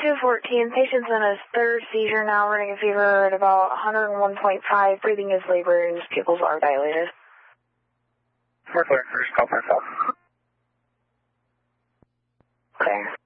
214, patient's in his third seizure now, running a fever at about 101.5, breathing is labored, his pupils are dilated. First call for yourself. Clear.